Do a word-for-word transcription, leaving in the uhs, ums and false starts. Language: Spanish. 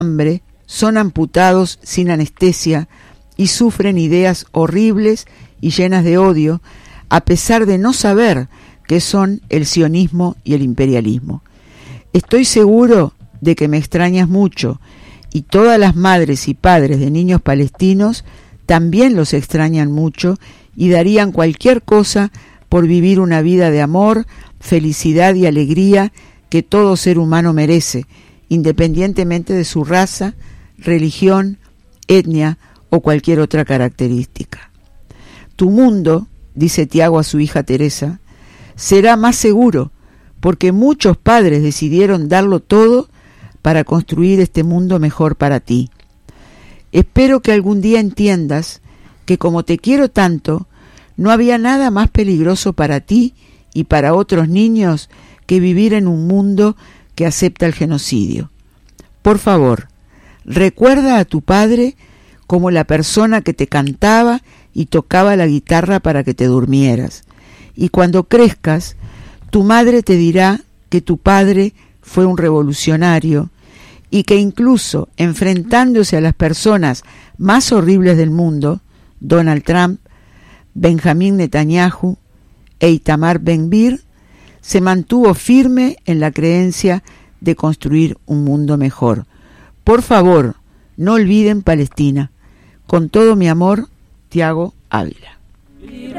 hambre, son amputados sin anestesia y sufren ideas horribles y llenas de odio, a pesar de no saber qué son el sionismo y el imperialismo. Estoy seguro de que me extrañas mucho, y todas las madres y padres de niños palestinos también los extrañan mucho y darían cualquier cosa por vivir una vida de amor, felicidad y alegría que todo ser humano merece, independientemente de su raza, religión, etnia o cualquier otra característica. Tu mundo, dice Tiago a su hija Teresa, será más seguro porque muchos padres decidieron darlo todo para construir este mundo mejor para ti. Espero que algún día entiendas que como te quiero tanto, no había nada más peligroso para ti y para otros niños que vivir en un mundo que acepta el genocidio. Por favor, recuerda a tu padre como la persona que te cantaba y tocaba la guitarra para que te durmieras. Y cuando crezcas, tu madre te dirá que tu padre fue un revolucionario y que incluso enfrentándose a las personas más horribles del mundo, Donald Trump, Benjamín Netanyahu e Itamar Ben-Gvir, se mantuvo firme en la creencia de construir un mundo mejor. Por favor, no olviden Palestina. Con todo mi amor, Tiago Ávila.